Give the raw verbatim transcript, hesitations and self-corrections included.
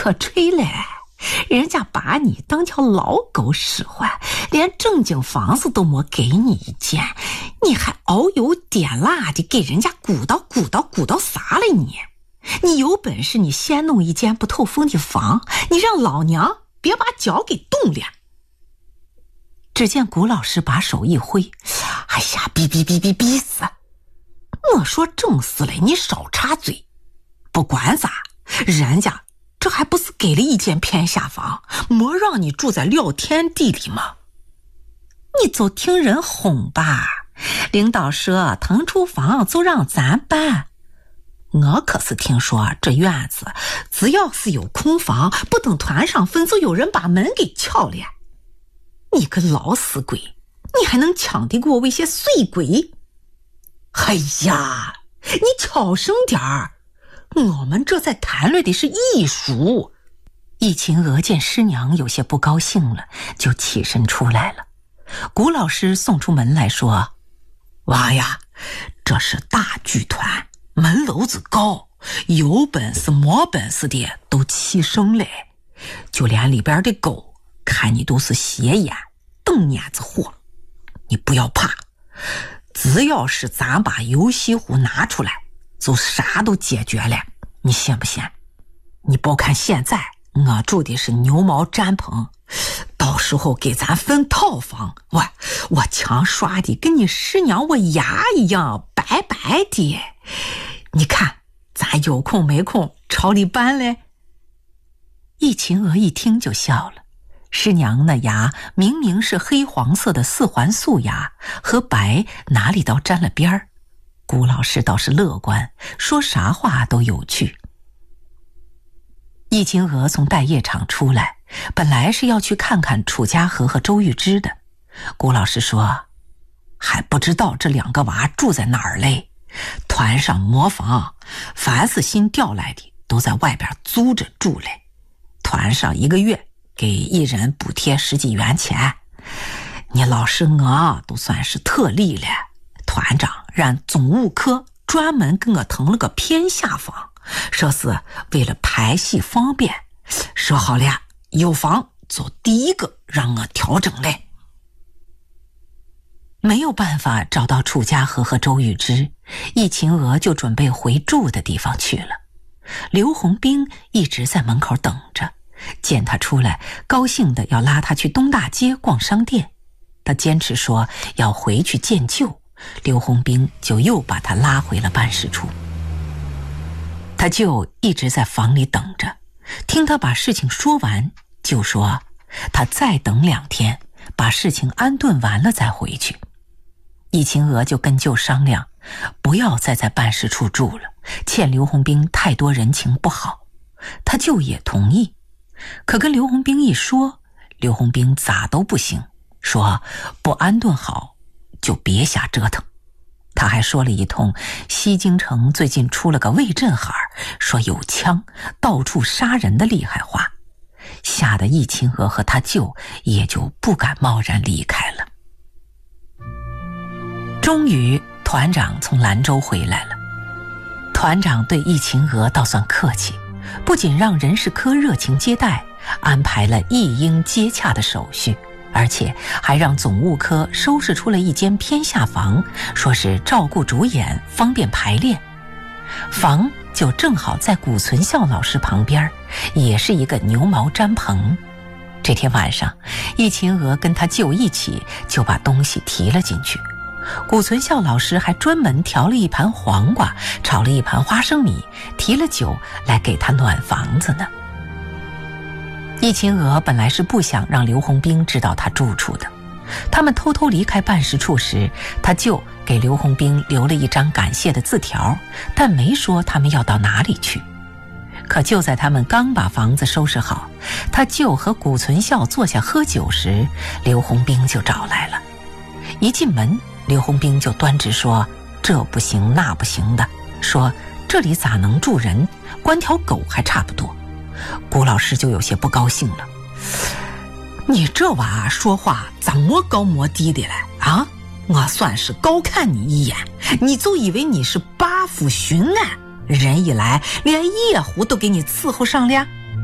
可吹嘞，人家把你当条老狗使唤，连正经房子都没给你一间，你还熬油点辣的给人家鼓捣鼓捣鼓捣啥了你？你有本事你先弄一间不透风的房，你让老娘别把脚给冻了。只见谷老师把手一挥，哎呀，逼逼逼逼逼死！我说正事嘞，你少插嘴。不管咋，人家这还不是给了一间偏下房，没让你住在廖天地里吗？你就听人哄吧，领导说腾出房就让咱搬。我可是听说这院子只要是有空房，不等团上分就有人把门给撬了。你个老死鬼，你还能抢得过我些碎鬼？哎呀，你小声点儿，我们这在谈论的是艺术。易秦娥见师娘有些不高兴了，就起身出来了。谷老师送出门来说，娃呀，这是大剧团，门楼子高，有本事没本事的都齐声嘞，就连里边的狗看你都是斜眼瞪眼子货。你不要怕，只要是咱把游戏壶拿出来，就啥都解决了，你信不信？你别看现在我住的是牛毛毡棚，到时候给咱分套房，我我墙刷的跟你师娘我牙一样白白的，你看咱有空没空朝里搬嘞。易秦娥一听就笑了，师娘那牙明明是黑黄色的四环素牙，和白哪里倒沾了边儿。谷老师倒是乐观，说啥话都有趣。易秦娥从待业场出来，本来是要去看看楚家和和周玉芝的。谷老师说，还不知道这两个娃住在哪儿嘞，团上磨房，凡是新调来的都在外边租着住嘞，团上一个月给一人补贴十几元钱，你老师我都算是特例了。团长让总务科专门给我腾了个偏下房，说是为了排戏方便，说好了有房就第一个让我调整嘞。没有办法找到楚家和和周玉芝，易秦娥就准备回住的地方去了。刘洪兵一直在门口等着，见他出来，高兴的要拉他去东大街逛商店。他坚持说要回去见舅，刘洪兵就又把他拉回了办事处。他舅一直在房里等着，听他把事情说完，就说他再等两天，把事情安顿完了再回去。易秦娥就跟舅商量，不要再在办事处住了，欠刘洪兵太多人情不好。他舅也同意，可跟刘洪兵一说，刘洪兵咋都不行，说不安顿好就别瞎折腾。他还说了一通西京城最近出了个魏振海，说有枪到处杀人的厉害话，吓得易秦娥和他舅也就不敢贸然离开了。终于团长从兰州回来了，团长对易秦娥倒算客气，不仅让人事科热情接待，安排了一应接洽的手续，而且还让总务科收拾出了一间偏下房，说是照顾主演方便排练。房就正好在谷存孝老师旁边，也是一个牛毛毡棚。这天晚上，易秦娥跟他舅一起就把东西提了进去。谷存孝老师还专门调了一盘黄瓜，炒了一盘花生米，提了酒来给他暖房子呢。易秦娥本来是不想让刘洪兵知道他住处的，他们偷偷离开办事处时，他舅给刘洪兵留了一张感谢的字条，但没说他们要到哪里去。可就在他们刚把房子收拾好，他舅和谷存孝坐下喝酒时，刘洪兵就找来了。一进门，刘洪兵就端直说这不行那不行的，说这里咋能住人，关条狗还差不多。谷老师就有些不高兴了，你这娃说话咋没高没低的嘞啊？我算是高看你一眼，你就以为你是八府巡按，人一来连夜壶都给你伺候上了。